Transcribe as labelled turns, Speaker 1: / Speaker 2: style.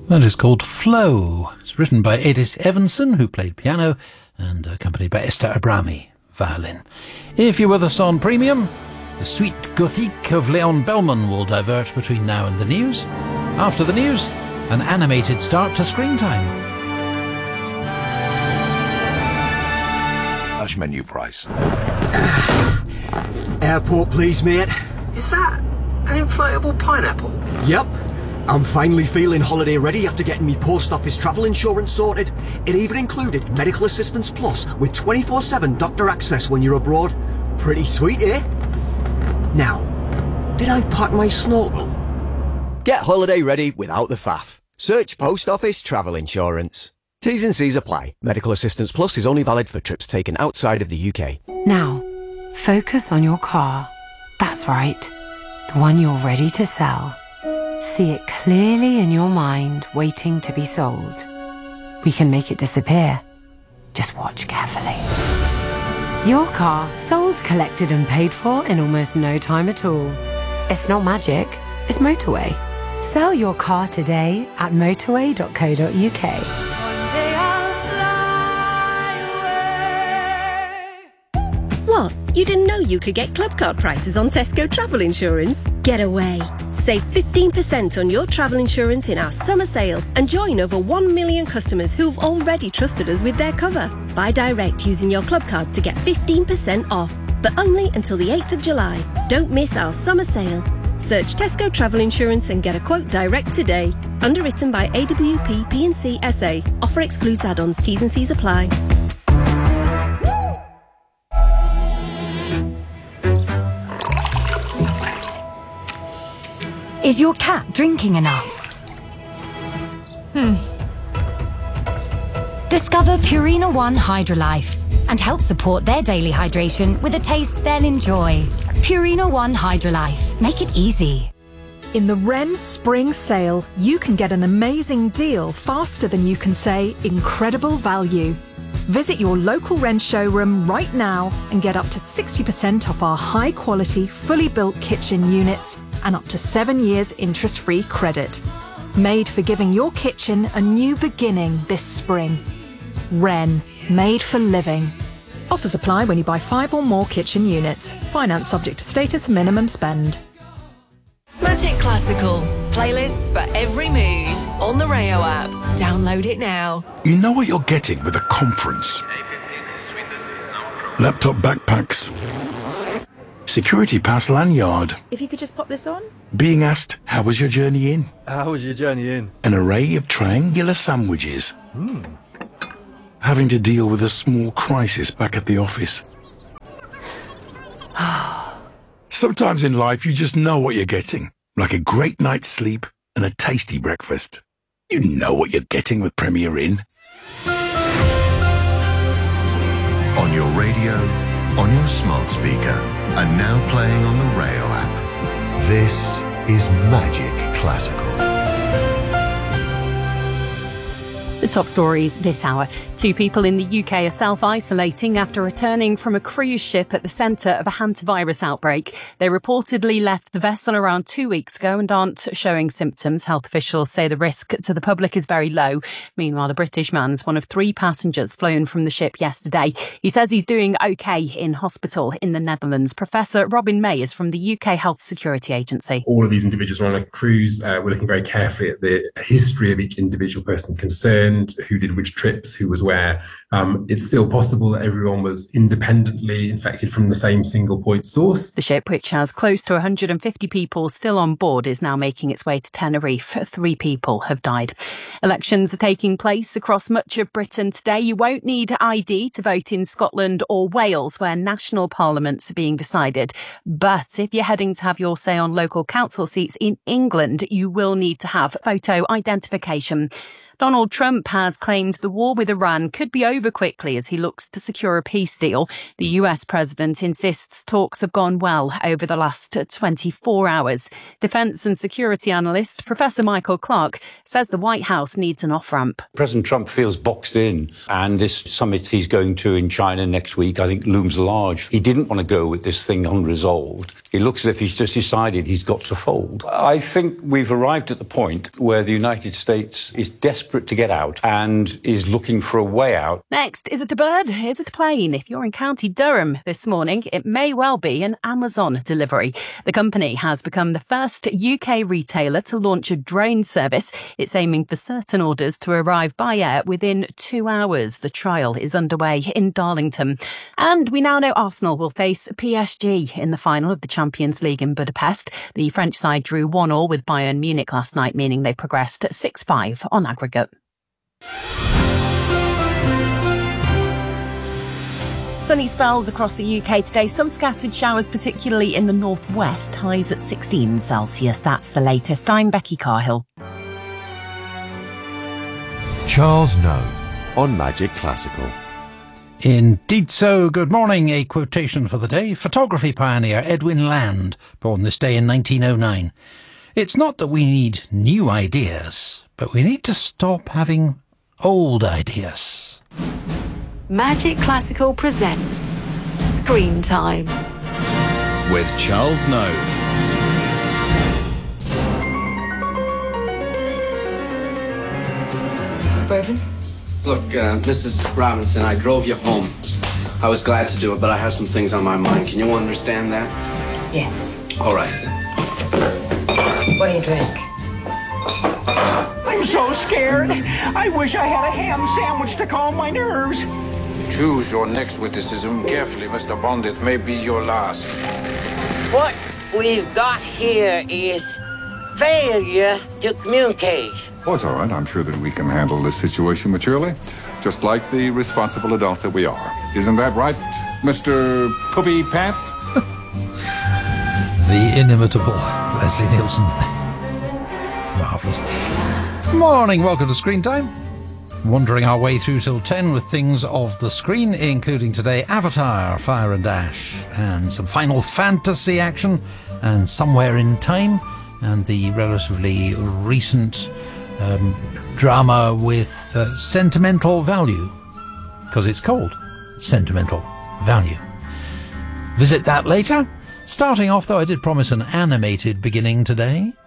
Speaker 1: That is called Flow. It's written by Edis Evanson, who played piano, and accompanied by Esther Abrami, violin. If you're with us on Premium, the Suite Gothique of Leon Bellman will divert between now and the news. After the news, an animated start to screen time.
Speaker 2: Hush menu price.
Speaker 3: Airport, please, mate.
Speaker 4: Is that an inflatable pineapple?
Speaker 3: Yep. I'm finally feeling holiday ready after getting me post office travel insurance sorted. It even included Medical Assistance Plus with 24/7 doctor access when you're abroad. Pretty sweet, eh? Now, did I pack my snorkel? Get holiday ready without the faff. Search Post Office Travel Insurance. T's and C's apply. Medical Assistance Plus is only valid for trips taken outside of the UK.
Speaker 5: Now, focus on your car. That's right. The one you're ready to sell. See it clearly in your mind, waiting to be sold. We can make it disappear. Just watch carefully. Your car sold, collected and paid for in almost no time at all. It's not magic, it's motorway. Sell your car today at motorway.co.uk.
Speaker 6: What? You didn't know you could get club card prices on Tesco travel insurance? Get away. Save 15% on your travel insurance in our summer sale and join over 1 million customers who've already trusted us with their cover. Buy direct using your club card to get 15% off, but only until the 8th of July. Don't miss our summer sale. Search Tesco Travel Insurance and get a quote direct today. Underwritten by AWP P&C SA. Offer excludes add-ons. T's and C's apply.
Speaker 7: Is your cat drinking enough? Discover Purina One Hydrolife and help support their daily hydration with a taste they'll enjoy. Purina One Hydrolife. Make it easy.
Speaker 8: In the Wren Spring Sale, you can get an amazing deal faster than you can say incredible value. Visit your local Wren showroom right now and get up to 60% off our high-quality, fully built kitchen units and up to 7 years interest-free credit. Made for giving your kitchen a new beginning this spring. Wren, made for living. Offers apply when you buy 5 or more kitchen units. Finance subject to status and minimum spend.
Speaker 9: Magic Classical. Playlists for every mood. On the Rayo app. Download it now.
Speaker 2: You know what you're getting with a conference. Laptop backpacks. Security pass lanyard.
Speaker 10: If you could just pop this on.
Speaker 2: Being asked, how was your journey in?
Speaker 11: How was your journey in?
Speaker 2: An array of triangular sandwiches. Having to deal with a small crisis back at the office. Sometimes in life you just know what you're getting. Like a great night's sleep and a tasty breakfast. You know what you're getting with Premier Inn.
Speaker 12: On your radio, on your smart speaker, and now playing on the Rayo app. This is Magic Classical.
Speaker 13: The top stories this hour. 2 people in the UK are self-isolating after returning from a cruise ship at the centre of a hantavirus outbreak. They reportedly left the vessel around 2 weeks ago and aren't showing symptoms. Health officials say the risk to the public is very low. Meanwhile, a British man's one of 3 passengers flown from the ship yesterday. He says he's doing OK in hospital in the Netherlands. Professor Robin May is from the UK Health Security Agency.
Speaker 14: All of these individuals are on a cruise. We're looking very carefully at the history of each individual person concerned, who did which trips, who was where. It's still possible that everyone was independently infected from the same single point source.
Speaker 13: The ship, which has close to 150 people still on board, is now making its way to Tenerife. 3 people have died. Elections are taking place across much of Britain today. You won't need ID to vote in Scotland or Wales, where national parliaments are being decided. But if you're heading to have your say on local council seats in England, you will need to have photo identification. Donald Trump has claimed the war with Iran could be over quickly as he looks to secure a peace deal. The US president insists talks have gone well over the last 24 hours. Defence and security analyst Professor Michael Clark says the White House needs an off-ramp.
Speaker 10: President Trump feels boxed in, and this summit he's going to in China next week, I think, looms large. He didn't want to go with this thing unresolved. It looks as if he's just decided he's got to fold. I think we've arrived at the point where the United States is desperate to get out and is looking for a way out.
Speaker 13: Next, is it a bird? Is it a plane? If you're in County Durham this morning, it may well be an Amazon delivery. The company has become the first UK retailer to launch a drone service. It's aiming for certain orders to arrive by air within 2 hours. The trial is underway in Darlington. And we now know Arsenal will face PSG in the final of the Champions League in Budapest. The French side drew 1-1 with Bayern Munich last night, meaning they progressed 6-5 on aggregate. Sunny spells across the UK today. Some scattered showers, particularly in the northwest. Highs at 16 Celsius. That's the latest. I'm Becky Carhill.
Speaker 12: Charles Know on Magic Classical.
Speaker 1: Indeed so. Good morning. A quotation for the day. Photography pioneer Edwin Land, born this day in 1909. It's not that we need new ideas, but we need to stop having old ideas.
Speaker 9: Magic Classical presents Screen Time
Speaker 11: with Charles Know.
Speaker 15: Baby? Look, Mrs. Robinson, I drove you home. I was glad to do it, but I have some things on my mind. Can you understand that?
Speaker 16: Yes.
Speaker 15: All right.
Speaker 16: What do you drink?
Speaker 17: I'm so scared. I wish I had a ham sandwich to calm my nerves.
Speaker 18: Choose your next witticism carefully, Mr. Bond. It may be your last.
Speaker 19: What we've got here is failure to communicate.
Speaker 20: Well, it's all right. I'm sure that we can handle this situation maturely, just like the responsible adults that we are. Isn't that right, Mr. Poopy Pants?
Speaker 1: The inimitable Leslie Nielsen. Marvellous. Morning, welcome to Screen Time. Wandering our way through till 10 with things of the screen, including today Avatar, Fire and Ash, and some Final Fantasy action, and Somewhere in Time, and the relatively recent drama with sentimental value, because it's called Sentimental Value. Visit that later. Starting off, though, I did promise an animated beginning today.